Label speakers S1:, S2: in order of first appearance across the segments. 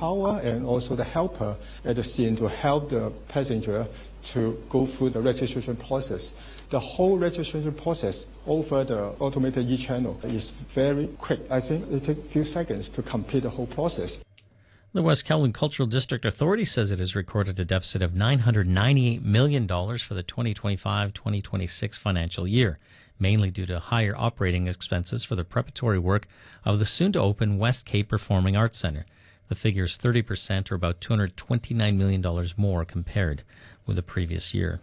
S1: tower and also the helper at the scene to help the passenger to go through the registration process. The whole registration process over the automated e-channel is very quick. I think it takes a few seconds to complete the whole process.
S2: The West Kowloon Cultural District Authority says it has recorded a deficit of $998 million for the 2025-2026 financial year, mainly due to higher operating expenses for the preparatory work of the soon-to-open West Cape Performing Arts Centre. The figure is 30%, or about $229 million more compared with the previous year.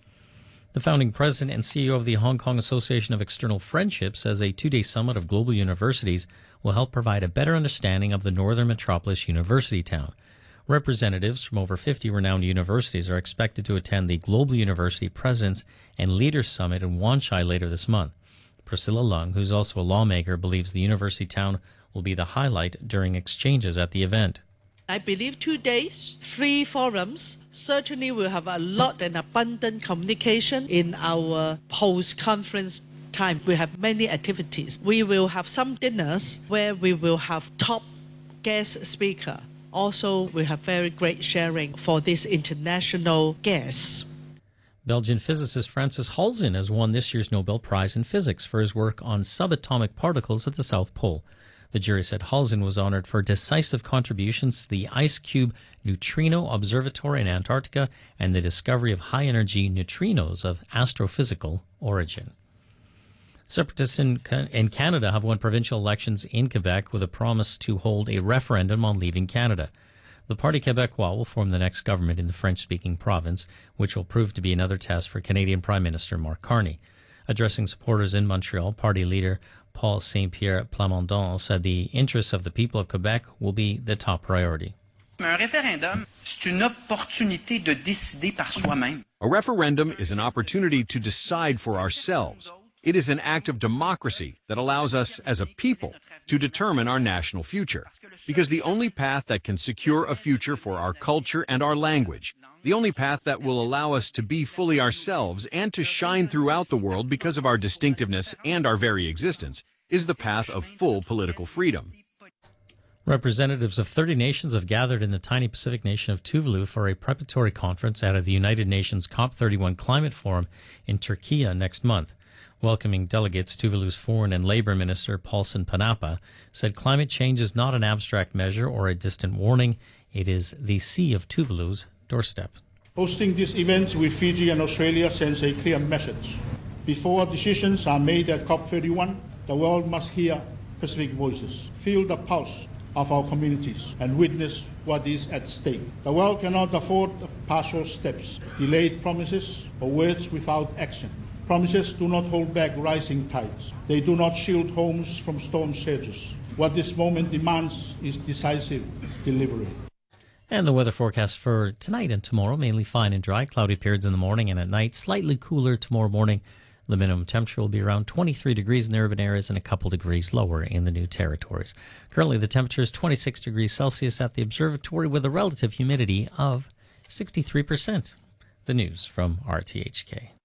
S2: The founding president and CEO of the Hong Kong Association of External Friendship says a two-day summit of global universities will help provide a better understanding of the northern metropolis university town. Representatives from over 50 renowned universities are expected to attend the Global University Presidents and Leaders Summit in Wan Chai later this month. Priscilla Lung, who's also a lawmaker, believes the university town will be the highlight during exchanges at the event.
S3: I believe 2 days, 3 forums, certainly will have a lot and abundant communication in our post-conference time. We have many activities. We will have some dinners where we will have top guest speaker. Also, we have very great sharing for these international guests.
S2: Belgian physicist Francis Halzen has won this year's Nobel Prize in Physics for his work on subatomic particles at the South Pole. The jury said Halzen was honored for decisive contributions to the IceCube Neutrino Observatory in Antarctica and the discovery of high-energy neutrinos of astrophysical origin. Separatists in Canada have won provincial elections in Quebec with a promise to hold a referendum on leaving Canada. The Parti Québécois will form the next government in the French-speaking province, which will prove to be another test for Canadian Prime Minister Mark Carney. Addressing supporters in Montreal, party leader Paul Saint-Pierre Plamondon said the interests of the people of Quebec will be the top priority.
S4: Un référendum, c'est une opportunité de décider par soi-même.
S5: A referendum is an opportunity to decide for ourselves. It is an act of democracy that allows us as a people to determine our national future. Because the only path that can secure a future for our culture and our language, the only path that will allow us to be fully ourselves and to shine throughout the world because of our distinctiveness and our very existence, is the path of full political freedom.
S2: Representatives of 30 nations have gathered in the tiny Pacific nation of Tuvalu for a preparatory conference at the United Nations COP31 Climate Forum in Turkey next month. Welcoming delegates, Tuvalu's Foreign and Labor Minister Paulson Panapa said climate change is not an abstract measure or a distant warning. It is the Sea of Tuvalu's doorstep.
S6: Hosting these events with Fiji and Australia sends a clear message. Before decisions are made at COP31, the world must hear Pacific voices, feel the pulse of our communities, and witness what is at stake. The world cannot afford partial steps, delayed promises, or words without action. Promises do not hold back rising tides. They do not shield homes from storm surges. What this moment demands is decisive delivery.
S2: And the weather forecast for tonight and tomorrow, mainly fine and dry, cloudy periods in the morning and at night, slightly cooler tomorrow morning. The minimum temperature will be around 23 degrees in the urban areas and a couple degrees lower in the new territories. Currently, the temperature is 26 degrees Celsius at the observatory with a relative humidity of 63%. The news from RTHK.